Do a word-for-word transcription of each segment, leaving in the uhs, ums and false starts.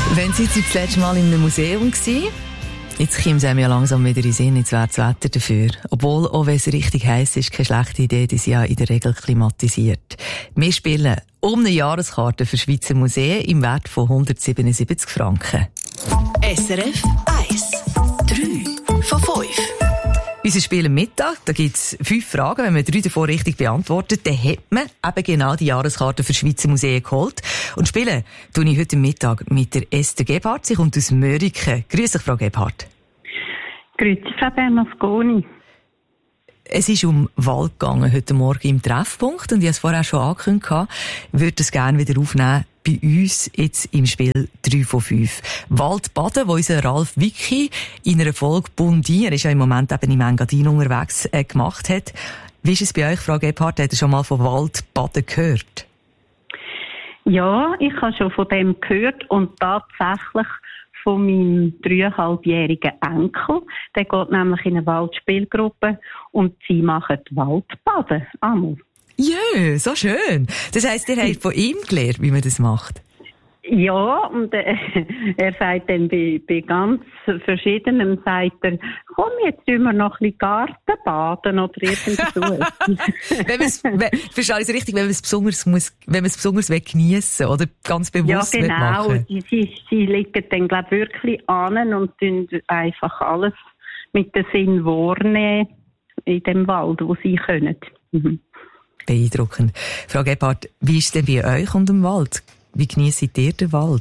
Wenn Sie jetzt das letzte Mal in einem Museum waren, jetzt kommt es einem ja langsam wieder in den Sinn, jetzt wäre das Wetter dafür. Obwohl, auch wenn es richtig heiß ist, keine schlechte Idee, die sind ja in der Regel klimatisiert. Wir spielen um eine Jahreskarte für Schweizer Museen im Wert von hundertsiebenundsiebzig Franken. S R F eins. drei von fünf. Unser Spiel am Mittag, da gibt es fünf Fragen. Wenn man drei davon richtig beantwortet, dann hat man eben genau die Jahreskarte für Schweizer Museen geholt. Und spielen tue ich heute Mittag mit der Esther Gebhardt. Sie kommt aus Mörike. Grüß dich, Frau Gebhardt. Grüezi, Frau Bernasconi. Es ist um Wald gegangen heute Morgen im Treffpunkt. Und ich habe es vorher schon angekündigt, ich würde es gerne wieder aufnehmen bei uns jetzt im Spiel drei von fünf. Waldbaden, wo unser Ralf Wicki in einer Folge Bundi, er ist ja im Moment eben im Engadin unterwegs, äh, gemacht hat. Wie ist es bei euch, Frau Gebhardt? Habt ihr schon mal von Waldbaden gehört? Ja, ich habe schon von dem gehört und tatsächlich von meinem dreieinhalbjährigen Enkel. Der geht nämlich in eine Waldspielgruppe und sie machen Waldbaden. Amor. Ja, so schön. Das heisst, ihr habt von ihm gelernt, wie man das macht? Ja, und äh, er sagt dann bei, bei ganz verschiedenem, sagt er, komm, jetzt tun wir noch ein bisschen Gartenbaden oder irgendwas. wenn man's, wenn, verstehe ich es richtig, wenn man es besonders, muss, wenn man es besonders geniessen oder ganz bewusst ja, genau. machen? Sie, sie, sie liegen dann, glaube ich, wirklich an und tun einfach alles mit dem Sinn wahrnehmen in dem Wald, wo sie können. Mhm. Beeindruckend. Frau Gebhardt, wie ist es denn bei euch und dem Wald? Wie genießt ihr den Wald?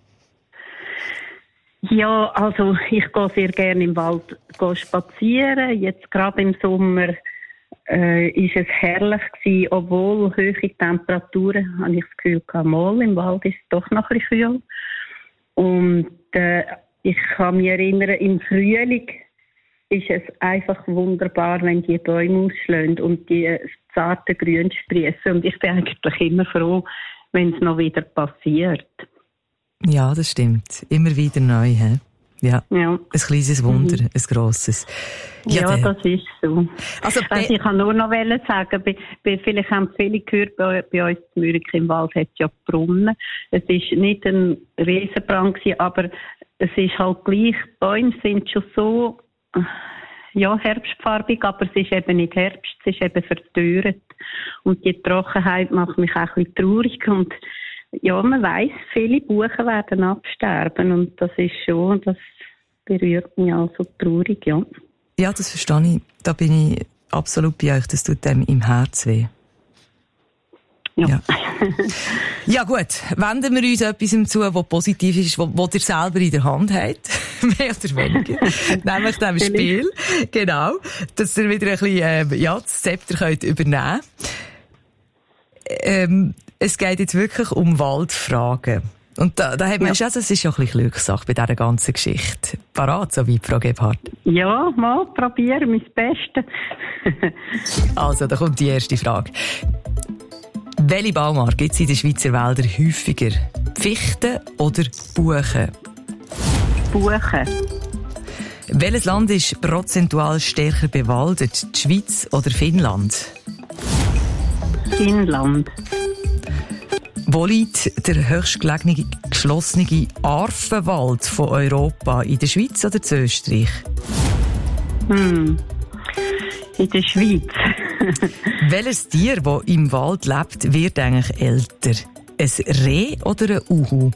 Ja, also ich gehe sehr gerne im Wald spazieren. Jetzt gerade im Sommer äh, ist es herrlich gewesen, obwohl hohe Temperaturen, habe ich das Gefühl gehabt, mal im Wald ist es doch noch ein bisschen kühl. Und äh, ich kann mich erinnern, im Frühling ist es einfach wunderbar, wenn die Bäume ausschlagen und die zarte Grün sprießen. Und ich bin eigentlich immer froh, wenn es noch wieder passiert. Ja, das stimmt. Immer wieder neu, he? Ja. ja. Ein kleines Wunder, mhm. ein grosses. Ja, ja das ist so. Also, also ich kann nur noch sagen, bei, bei, vielleicht haben viele gehört, bei, bei uns in Mörike im Wald hat es ja Brunnen. Es war nicht ein Riesenbrand, aber es ist halt gleich, die Bäume sind schon so, ja, herbstfarbig, aber es ist eben nicht Herbst, es ist eben verdorrt. Und die Trockenheit macht mich auch ein bisschen traurig. Und ja, man weiss, viele Buchen werden absterben. Und das ist schon, das berührt mich auch so traurig, ja. Ja, das verstehe ich. Da bin ich absolut bei euch. Das tut dem im Herzen weh. Ja. Ja. Ja gut, wenden wir uns etwas zu, was positiv ist, was ihr selber in der Hand habt. Mehr oder weniger. Nämlich dem Spiel. Genau. Dass ihr wieder ein bisschen, äh, ja, das Zepter könnt übernehmen. Ähm, es geht jetzt wirklich um Waldfragen. Und da, da hat man ja. schon, das ist schon ein bisschen Glückssache bei dieser ganzen Geschichte. Parat, so weit, Frau Gebhardt? Ja, mal probieren, mein Bestes. Also, da kommt die erste Frage. Welche Baumart gibt es in den Schweizer Wäldern häufiger? Fichten oder Buchen? Buchen. Welches Land ist prozentual stärker bewaldet? Die Schweiz oder Finnland? Finnland. Wo liegt der höchstgelegene geschlossene Arfenwald von Europa? In der Schweiz oder in Österreich? Hm. In der Schweiz. Welches Tier, das im Wald lebt, wird eigentlich älter? Ein Reh oder ein Uhu?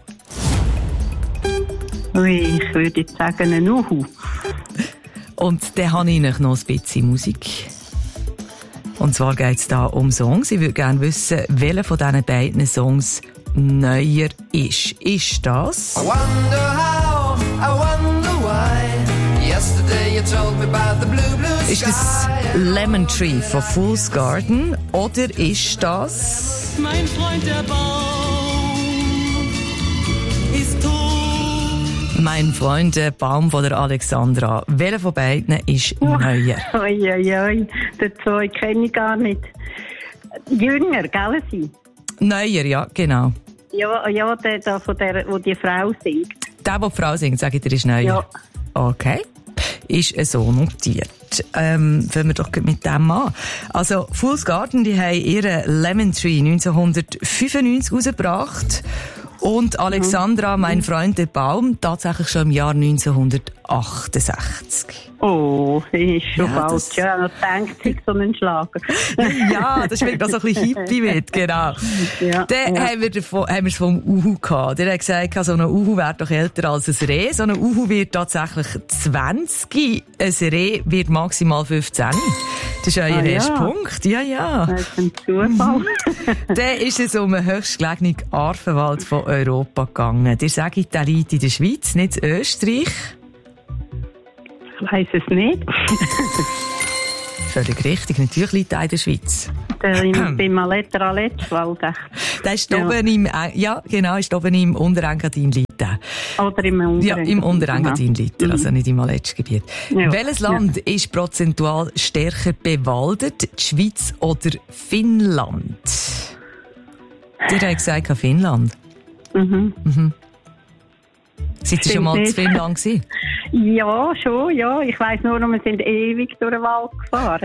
Ui, ich würde jetzt sagen ein Uhu. Und dann habe ich noch ein bisschen Musik. Und zwar geht es da um Songs. Ich würde gerne wissen, welcher von diesen beiden Songs neuer ist. Ist das? I wonder how, I wonder why. Yesterday you told me about the blue, blue sky. Ist das Lemon Tree von Fool's Garden oder ist das Mein Freund der Baum ist tot. Mein Freund der Baum von der Alexandra. Welcher von beiden ist oh, neuer? Oi, oi, oi. Den zwei kenne ich gar nicht. Jünger, gell sie? Neuer, ja, genau. Ja, ja, der, der von der, wo die Frau singt. Der, der die Frau singt, sage ich dir, ist neuer. Ja. Okay. Ist so notiert. Ähm, fangen wir doch mit dem an. Also, Fool's Garden, die haben ihren Lemon Tree neunzehnhundertfünfundneunzig rausgebracht. Und Alexandra, mhm. mein Freund der Baum, tatsächlich schon im Jahr neunzehnhundertachtundsechzig. Oh, das ist schon ja, bald. das... Ja, noch denkt sich so einen Schlager. Ja, das schmeckt auch so ein bisschen Hippie mit, genau. Ja, Dann ja. haben wir davon, haben wir es vom Uhu gehabt. Der hat gesagt, so ein Uhu wäre doch älter als ein Reh. So ein Uhu wird tatsächlich zwanzig, ein Reh wird maximal fünfzehn. Das ist euer Ah, erster ja. Punkt. Ja, ja. Das ist ein Zufall. Dann ist es um den höchstgelegenen Arvenwald von Europa gegangen. Ihr sagt, der liegt in der Schweiz, nicht in Österreich. Ich weiss es nicht. Völlig richtig, natürlich liegt er in der Schweiz. Der im, beim Maletta Aletschwald. Der ist Ja. oben im, ja, genau, ist oben im Unterengadin liegt der. Oder im Unterengadin. Ja, im Unterengadin liegt er, Mhm. also nicht im Aletschgebiet. Ja. Welches Land ja. ist prozentual stärker bewaldet? Die Schweiz oder Finnland? Der hat gesagt, Finnland. Mhm. Mhm. Seid ihr schon mal in Finnland gewesen? Ja, schon, ja. Ich weiss nur noch, wir sind ewig durch den Wald gefahren.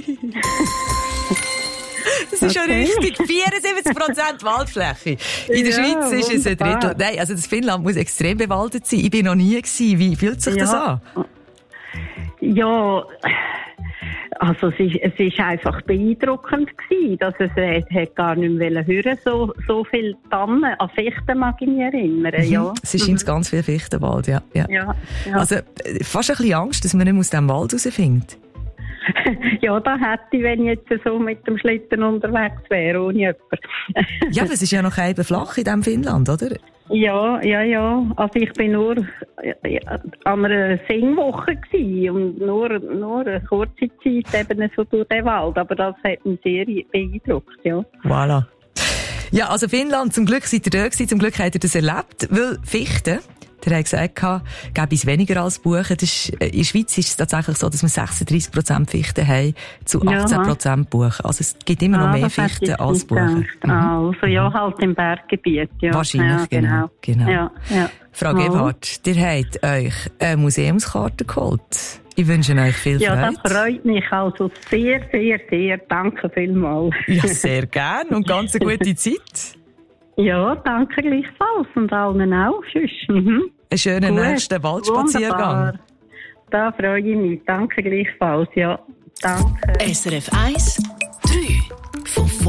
Das ist schon Okay. richtig. vierundsiebzig Prozent Waldfläche. In der Ja, Schweiz ist es ein wunderbar. Drittel. Nein, also das Finnland muss extrem bewaldet sein. Ich bin noch nie gewesen. Wie fühlt sich das an? Ja, also es ist, es ist einfach beeindruckend gewesen, dass es äh, hat gar nicht mehr hören, so, so viel Tannen, an Fichten mag ich mich erinnern, ja. Es ist mhm. ganz viel Fichtenwald, ja. ja. Ja, ja. Also äh, fast ein bisschen Angst, dass man nicht aus dem Wald rausfindet. Ja, da hätte ich, wenn ich jetzt so mit dem Schlitten unterwegs wäre, ohne jemanden. Ja, aber es ist ja noch eben flach in diesem Finnland, oder? Ja, ja, ja. Also ich bin nur ja, an einer Singwoche gsi und nur, nur eine kurze Zeit eben so durch den Wald. Aber das hat mich sehr beeindruckt, ja. Voilà. Ja, also Finnland, zum Glück seid ihr da gewesen, zum Glück habt ihr das erlebt, weil Fichten, der hat gesagt, gäbe es weniger als Buchen. Das ist, in der Schweiz ist es tatsächlich so, dass wir sechsunddreissig Prozent Fichten haben zu achtzehn Prozent Buchen. Also es gibt immer noch ah, mehr Fichten als Buchen. Mhm. Also ja, halt im Berggebiet. Ja. Wahrscheinlich, ja, genau. genau. Ja, ja. Frau Oh. Gebhardt, ihr habt euch eine Museumskarte geholt. Ich wünsche euch viel Freude. Ja, das freut mich also sehr, sehr, sehr. Danke vielmals. Ja, sehr gern und ganz eine gute Zeit. Ja, danke gleichfalls und allen auch. Tschüss. Mhm. Einen schönen Gut. nächsten Waldspaziergang. Wunderbar. Da freue ich mich. Danke gleichfalls. Ja, danke. S R F eins, drei von